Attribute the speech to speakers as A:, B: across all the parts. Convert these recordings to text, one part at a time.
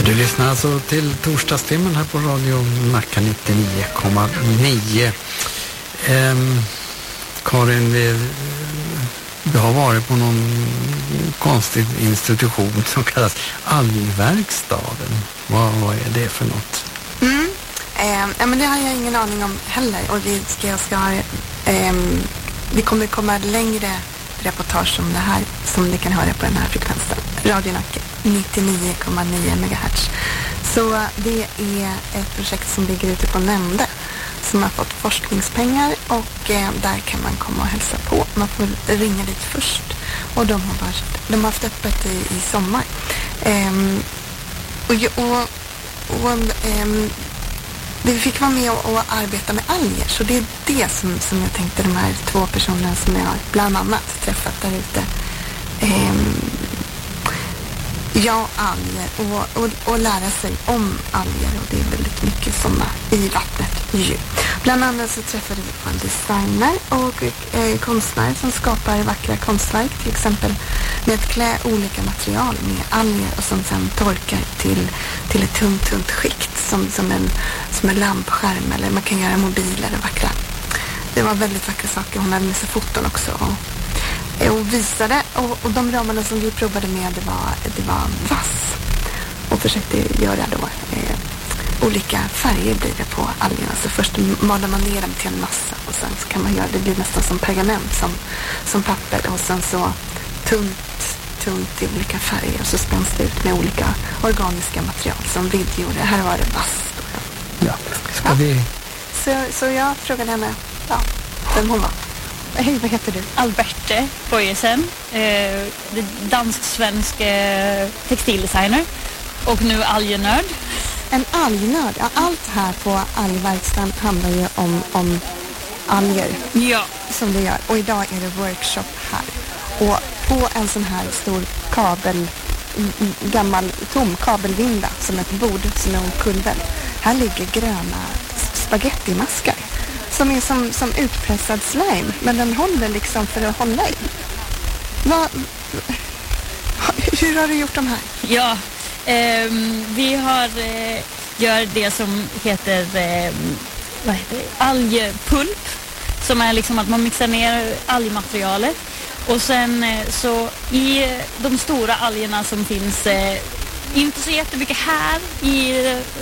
A: Du lyssnar alltså till torsdagstimmen här på Radio Nacka 99,9. Karin, du har varit på någon konstig institution som kallas Algverkstaden. Vad är det för något?
B: Men det har jag ingen aning om heller. Och det kommer komma längre reportage om det här som ni kan höra på den här frekvensen. Radio Nacka 99,9 MHz. Så det är ett projekt som ligger ute på Nämnde som har fått forskningspengar och där kan man komma och hälsa på. Man får ringa dit först och de har haft öppet i sommar. Vi fick vara med och arbeta med alger, så det är det som jag tänkte de här två personerna som jag har bland annat träffat där ute. Alger och lära sig om alger, och det är väldigt mycket sådana i vattnet ju. Bland annat så träffade vi på en designer och konstnär som skapar vackra konstverk, till exempel med att klä olika material med alger och som sen torkar till ett tunt skikt som en lampskärm, eller man kan göra mobiler och vackra. Det var väldigt vackra saker. Hon hade med sig foton också och visade, och de ramarna som vi provade med det var vass och försökte göra då olika färger blir det på algerna. Så först malar man ner dem till en massa och sen så kan man göra, det blir nästan som pergament, som papper, och sen så tunt i olika färger och så spänns det ut med olika organiska material som Vid gjorde. Här var det vass då.
A: Ja, ska vi...
B: Så jag frågade henne vem hon var.
C: Hej, vad heter du?
D: Alberte Bojesen, dansk-svensk textildesigner och nu algenörd.
B: En algnörd. Ja, allt här på algverkstaden handlar ju om alger.
D: Ja.
B: Som vi gör. Och idag är det workshop här. Och på en sån här stor gammal tom kabelvinda som ett bord som är en kulver. Här ligger gröna spagettimaskar. Som är som utpressad slime. Men den håller liksom för att hålla i. Hur har du gjort de här?
D: Ja, vi gör det som heter algpulp. Som är liksom att man mixar ner algmaterialet. Och sen så i de stora algerna som finns, inte så jättemycket här i,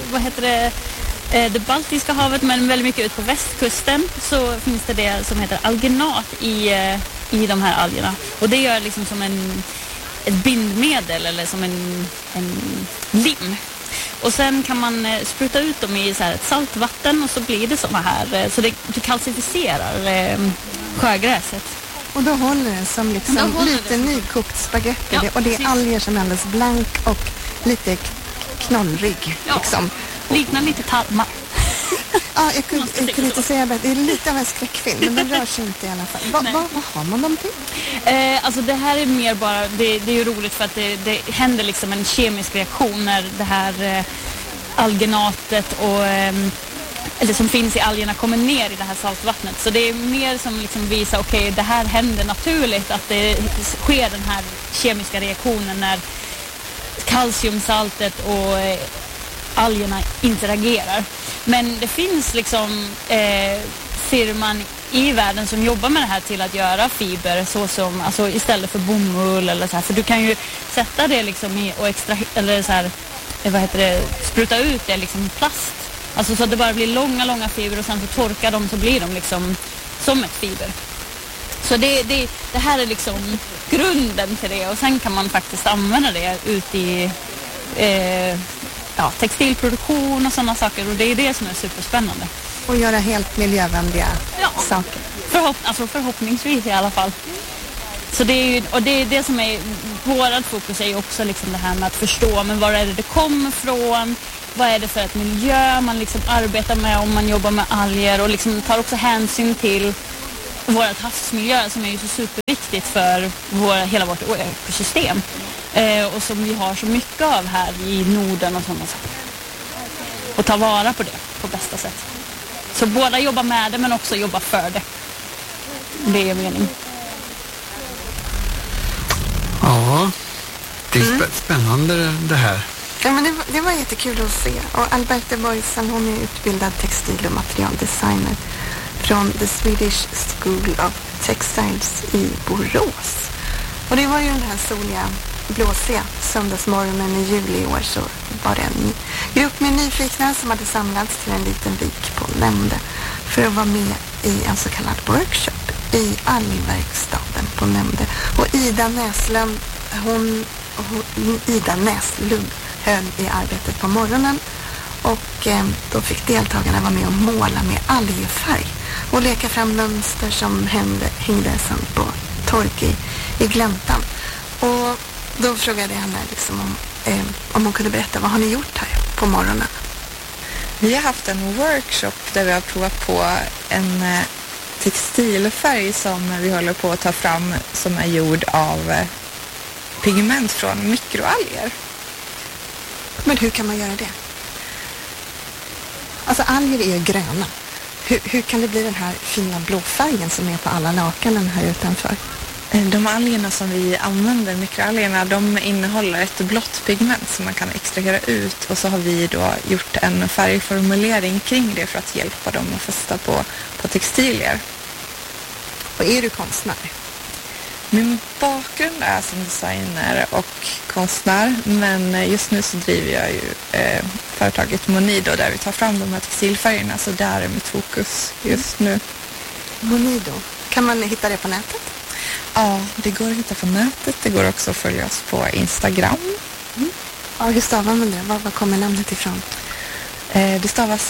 D: det Baltiska havet, men väldigt mycket ut på västkusten, så finns det som heter alginat i de här algerna. Och det gör liksom som ett bindmedel eller som en lim. Och sen kan man spruta ut dem i så här ett saltvatten och så blir det såna här, så det kalcificerar sjögräset.
B: Och då håller det som liksom lite nykokt spagetti. Ja, och det är alger som är alldeles blank och lite knollrig.
D: Ja,
B: liksom.
D: Liknar lite tarmar.
B: Ja, jag kunde inte säga att det är lite av en skräckfilm, men den rör sig inte i alla fall. Vad har man dem till?
D: Alltså det här är mer bara, det är ju roligt för att det händer liksom en kemisk reaktion när det här algenatet eller som finns i algerna kommer ner i det här saltvattnet. Så det är mer som liksom visar, okej, det här händer naturligt, att det sker den här kemiska reaktionen när kalciumsaltet och algerna interagerar. Men det finns liksom firman i världen som jobbar med det här till att göra fiber så som, alltså istället för bomull eller så här, för du kan ju sätta det liksom i och eller så här, spruta ut det liksom i plast. Alltså så att det bara blir långa fiber och sen så torkar de, så blir de liksom som ett fiber. Så det här är liksom grunden till det, och sen kan man faktiskt använda det ut i textilproduktion och sådana saker, och det är det som är superspännande.
B: Och göra helt miljövänliga saker.
D: Förhoppningsvis i alla fall. Så det är ju, och det är det som är vårat fokus, är ju också liksom det här med att förstå, men var är det kommer från, vad är det för ett miljö man liksom arbetar med om man jobbar med alger, och liksom tar också hänsyn till vårt havsmiljö som är ju så superviktigt för hela vårt ekosystem. Och som vi har så mycket av här i Norden och sådana saker. Och ta vara på det på bästa sätt. Så båda jobbar med det men också jobbar för det. Det är meningen.
A: Ja, det är spännande det här.
B: Ja, men det var jättekul att se. Och Alberta Boysen, hon är utbildad textil- och materialdesigner från The Swedish School of Textiles i Borås. Och det var ju den här soliga, blåsiga söndagsmorgonen i juli i år, så var det en grupp med nyfikna som hade samlats till en liten vik på Nämnde för att vara med i en så kallad workshop i Algverkstaden på Nämnde. Och Ida Näslund höll i arbetet på morgonen, och då fick deltagarna vara med och måla med algfärg och leka fram mönster som hängde sen på tork i gläntan. Och då frågade jag henne liksom om hon kunde berätta, vad har ni gjort här på morgonen?
C: Vi har haft en workshop där vi har provat på en textilfärg som vi håller på att ta fram, som är gjord av pigment från mikroalger.
B: Men hur kan man göra det? Alltså alger är ju gröna. Hur kan det bli den här fina blåfärgen som är på alla lakanen här utanför?
C: De algerna som vi använder, mikroalgerna, de innehåller ett blått pigment som man kan extrahera ut, och så har vi då gjort en färgformulering kring det för att hjälpa dem att fästa på textilier.
B: Och är du konstnär?
C: Min bakgrund är som designer och konstnär, men just nu så driver jag ju företaget Monido där vi tar fram de här textilfärgerna, så där är mitt fokus just nu.
B: Monido, kan man hitta det på nätet?
C: Ja, det går att hitta på nätet. Det går också att följa oss på Instagram.
B: Ja, hur stavar man det? Var kommer namnet ifrån?
C: Det stavas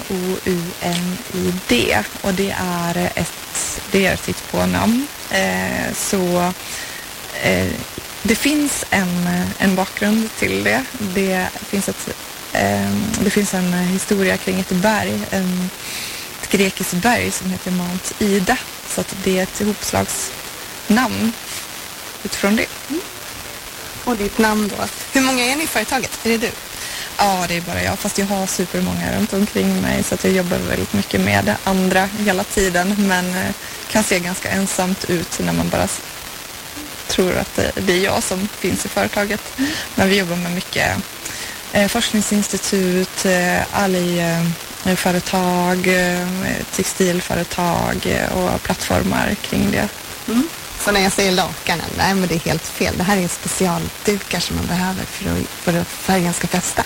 C: MOUNID, och det är ett hittepånamn. Så det finns en bakgrund till det. Det finns en historia kring ett berg, ett grekiskt berg som heter Mount Ida. Så att det är ett ihopslagsnamn utifrån det.
B: Och ditt namn då? Hur många är ni i företaget? Är det du?
C: Ja, det är bara jag. Fast jag har supermånga runt omkring mig, så att jag jobbar väldigt mycket med andra hela tiden. Men kan se ganska ensamt ut när man bara tror att det är jag som finns i företaget. Men vi jobbar med mycket forskningsinstitut, algföretag, textilföretag och plattformar kring det.
B: Så när jag säger lakanen, nej men det är helt fel. Det här är specialdukar som man behöver för att färgen ska fästa.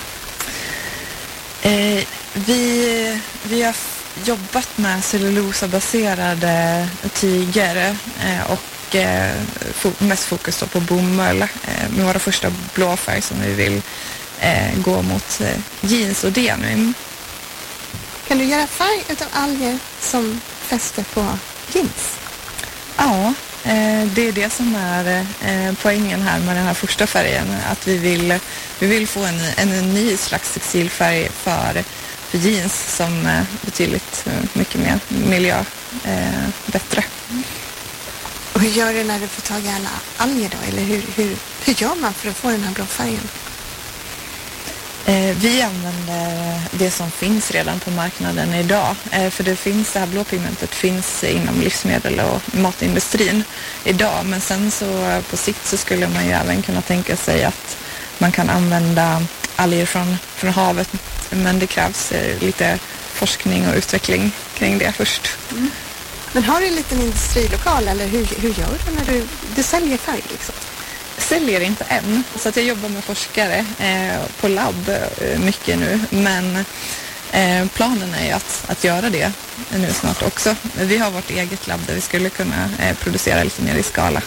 C: Vi har jobbat med cellulosabaserade tyger och mest fokus då på bomull med våra första blåfärg som vi vill gå mot jeans och denim.
B: Kan du göra färg utav alger som fäster på jeans?
C: Ja, det är det som är poängen här med den här första färgen. Att vi vill få en ny slags textilfärg för jeans som är betydligt mycket mer bättre.
B: Och hur gör du när du får tag i alla alger då? Eller hur gör man för att få den här blå färgen?
C: Vi använder det som finns redan på marknaden idag. För det här blåpigmentet finns inom livsmedel och matindustrin idag. Men sen så på sikt så skulle man ju även kunna tänka sig att man kan använda alger från havet. Men det krävs lite forskning och utveckling kring det först.
B: Men har du en liten industrilokal eller hur gör du när du säljer färg liksom?
C: Säljer inte än, så att jag jobbar med forskare på labb mycket nu, men planen är ju att göra det nu snart också. Vi har vårt eget labb där vi skulle kunna producera lite mer i skala.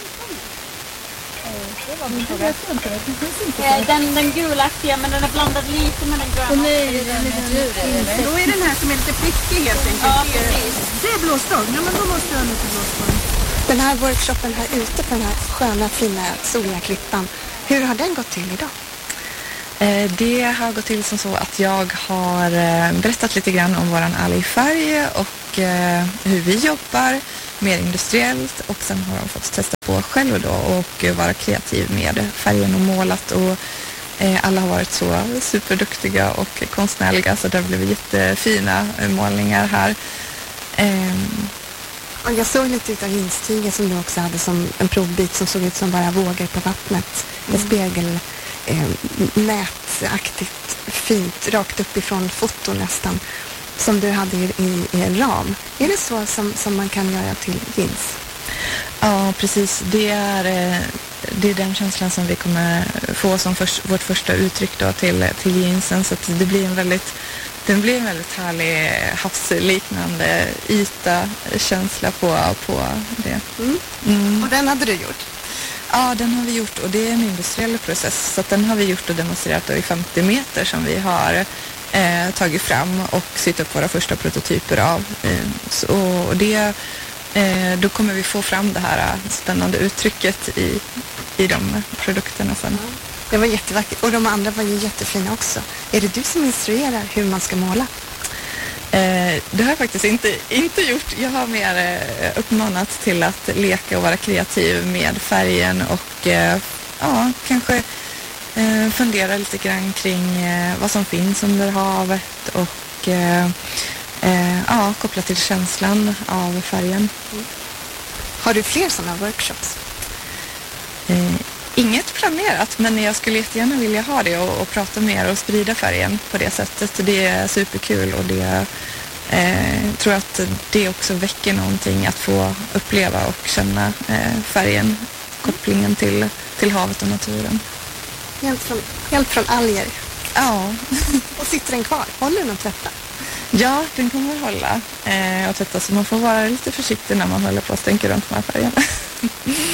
D: Den gulaktiga, men den är blandad lite med den gröna.
E: Då är den här som är lite prickig helt enkelt.
D: Ja, precis.
E: Det är blåstång. Ja, men då måste jag ha lite blåstång.
B: Den här workshopen här ute på den här sköna, fina, soliga klippan, hur har den gått till idag?
C: Det har gått till som så att jag har berättat lite grann om våran algfärg och hur vi jobbar mer industriellt, och sen har de fått testa på själv då och vara kreativ med färgen och målat, och alla har varit så superduktiga och konstnärliga, så det har blivit jättefina målningar här.
B: Och jag såg lite utav jeanstyget som du också hade som en provbit som såg ut som bara vågor på vattnet med nätaktigt fint, rakt uppifrån foto nästan, som du hade i en ram. Är det så som man kan göra till jeans?
C: Ja, precis. Det är den känslan som vi kommer få som vårt första uttryck då till jeansen. Så att det blir en väldigt härlig havsliknande känsla på det.
B: Och den hade du gjort?
C: Ja, den har vi gjort, och det är en industriell process. Så att den har vi gjort och demonstrerat i 50 meter som vi har tagit fram och sytt upp våra första prototyper av. Då kommer vi få fram det här spännande uttrycket i de produkterna sen.
B: Det var jättevackert, och de andra var ju jättefina också. Är det du som instruerar hur man ska måla?
C: Det har jag faktiskt inte gjort. Jag har mer uppmanat till att leka och vara kreativ med färgen och kanske fundera lite grann kring vad som finns under havet och koppla till känslan av färgen.
B: Har du fler sådana workshops?
C: Inget planerat, men jag skulle jättegärna vilja ha det och prata mer och sprida färgen på det sättet. Det är superkul, och det tror att det också väcker någonting att få uppleva och känna färgen, kopplingen till havet och naturen.
B: Helt från alger?
C: Ja.
B: Och sitter den kvar? Håller den att tvätta?
C: Ja, den kommer hålla och tvätta, så man får vara lite försiktig när man håller på att stänka runt de här färgerna.